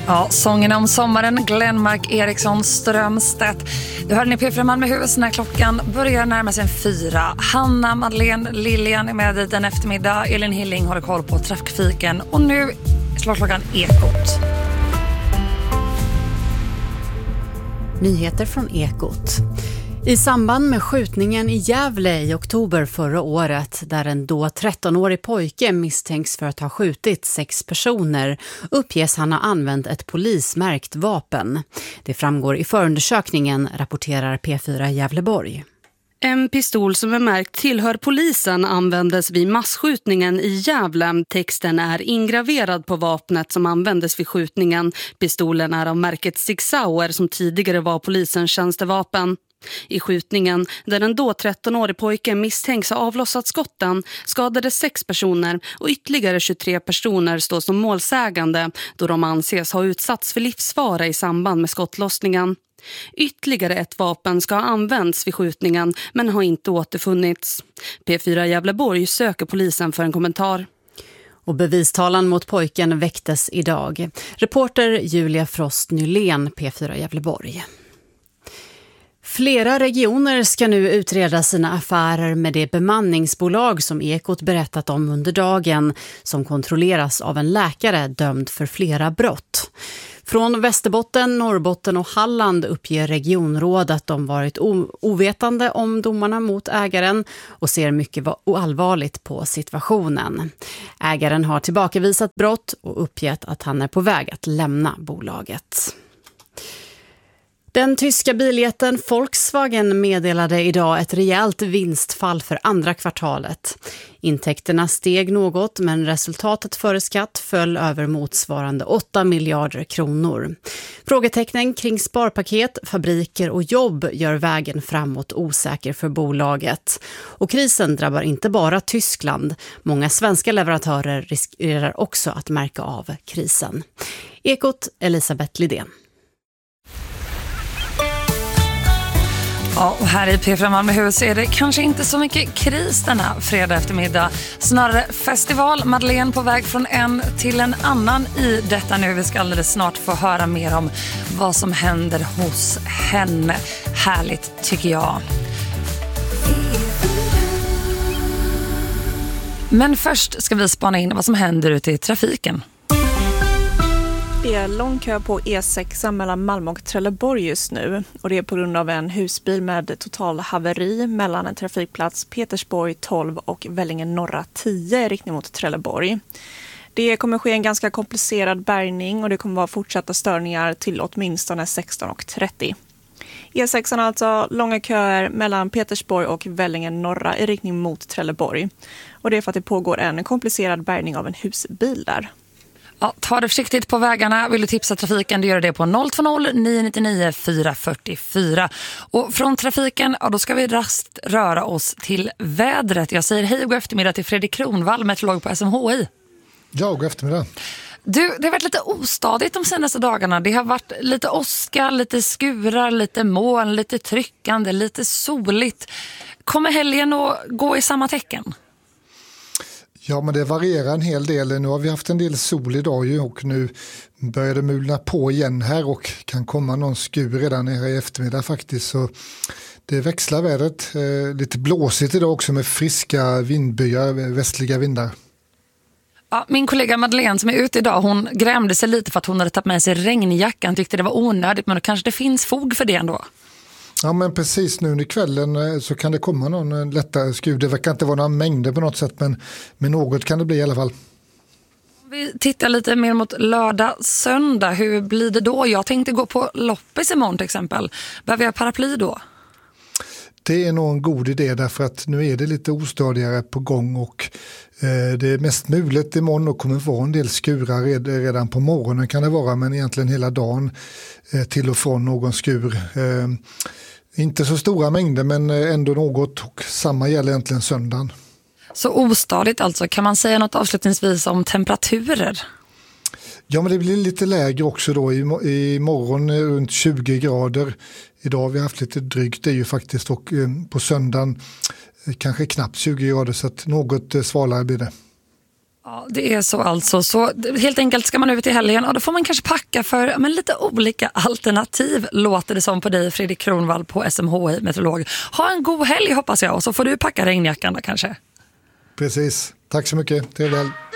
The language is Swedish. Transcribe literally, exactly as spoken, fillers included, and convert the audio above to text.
Ja, sången om sommaren, Glenmark Eriksson Strömstedt. Du hörde ni P fyra Malmöhus när klockan börjar närma sig en fyra. Hanna, Madeleine, Lilian är med dit en eftermiddag. Elin Hilling håller koll på trafiken. Och nu slår klockan Ekot. Nyheter från Ekot. I samband med skjutningen i Gävle i oktober förra året, där en då trettonårig pojke misstänks för att ha skjutit sex personer, uppges han ha använt ett polismärkt vapen. Det framgår i förundersökningen, rapporterar P fyra Gävleborg. En pistol som är märkt tillhör polisen användes vid massskjutningen i Gävle. Texten är ingraverad på vapnet som användes vid skjutningen. Pistolen är av märket Sig Sauer som tidigare var polisens tjänstevapen. I skjutningen, där en då trettonårig pojke misstänks ha avlossat skotten, skadades sex personer och ytterligare tjugotre personer står som målsägande då de anses ha utsatts för livsfara i samband med skottlossningen. Ytterligare ett vapen ska ha använts vid skjutningen men har inte återfunnits. P fyra Gävleborg söker polisen för en kommentar. Och bevistalan mot pojken väcktes idag. Reporter Julia Frost Nylén, P fyra Gävleborg. Flera regioner ska nu utreda sina affärer med det bemanningsbolag som Ekot berättat om under dagen, som kontrolleras av en läkare dömd för flera brott. Från Västerbotten, Norrbotten och Halland uppger regionråd att de varit ovetande om domarna mot ägaren och ser mycket allvarligt på situationen. Ägaren har tillbakavisat brott och uppgett att han är på väg att lämna bolaget. Den tyska biljätten Volkswagen meddelade idag ett rejält vinstfall för andra kvartalet. Intäkterna steg något, men resultatet före skatt föll över motsvarande åtta miljarder kronor. Frågetecknen kring sparpaket, fabriker och jobb gör vägen framåt osäker för bolaget. Och krisen drabbar inte bara Tyskland. Många svenska leverantörer riskerar också att märka av krisen. Ekot, Elisabeth Lidén. Ja, och här i P fyra Malmöhus är det kanske inte så mycket kris denna fredag eftermiddag. Snarare festival. Madeleine på väg från en till en annan i detta nu. Vi ska alldeles snart få höra mer om vad som händer hos henne. Härligt tycker jag. Men först ska vi spana in vad som händer ute i trafiken. Det är lång kö på E sex mellan Malmö och Trelleborg just nu. Och det är på grund av en husbil med total haveri mellan en trafikplats Petersborg tolv och Vellinge norra tio i riktning mot Trelleborg. Det kommer ske en ganska komplicerad bärgning och det kommer vara fortsatta störningar till åtminstone sexton och trettio. E sex har alltså långa köer mellan Petersborg och Vellinge norra i riktning mot Trelleborg. Och det är för att det pågår en komplicerad bärgning av en husbil där. Ja, ta det försiktigt på vägarna. Vill du tipsa trafiken, du gör det på noll två noll nio nio nio fyra fyra fyra. Och från trafiken, ja, då ska vi raskt röra oss till vädret. Jag säger hej och god eftermiddag till Fredrik Kronvall, meteorolog på S M H I. Ja, god eftermiddag. Du, det har varit lite ostadigt de senaste dagarna. Det har varit lite åska, lite skurar, lite moln, lite tryckande, lite soligt. Kommer helgen att gå i samma tecken? Ja, men det varierar en hel del. Nu har vi haft en del sol idag ju och nu börjar det mulna på igen här och kan komma någon skur redan nere i eftermiddag faktiskt. Så det växlar vädret. Eh, lite blåsigt idag också med friska vindbyar, västliga vindar. Ja, min kollega Madeleine som är ute idag, hon grämde sig lite för att hon hade tagit med sig regnjackan. Tyckte det var onödigt, men då kanske det finns fog för det ändå. Ja, men precis nu under kvällen så kan det komma någon lättare skur. Det verkar inte vara några mängder på något sätt, men, men något kan det bli i alla fall. Vi tittar lite mer mot lördag, söndag. Hur blir det då? Jag tänkte gå på loppis imorgon till exempel. Behöver jag paraply då? Det är nog en god idé därför att nu är det lite ostadigare på gång och eh, det är mest muligt imorgon och kommer vara en del skurar red, redan på morgonen kan det vara, men egentligen hela dagen eh, till och från någon skur. Eh, inte så stora mängder men ändå något, och samma gäller egentligen söndagen. Så ostadigt alltså. Kan man säga något avslutningsvis om temperaturer? Ja, men det blir lite lägre också då. I, i morgon runt tjugo grader. Idag har vi haft lite drygt det är ju faktiskt, och eh, på söndagen eh, kanske knappt tjugo grader, så att något eh, svalare blir det. Ja, det är så alltså. Så helt enkelt ska man ut i helgen och då får man kanske packa för men lite olika alternativ, låter det som på dig, Fredrik Kronvall på S M H I meteorolog. Ha en god helg hoppas jag, och så får du packa regnjackan då kanske. Precis. Tack så mycket. Trevlig helg.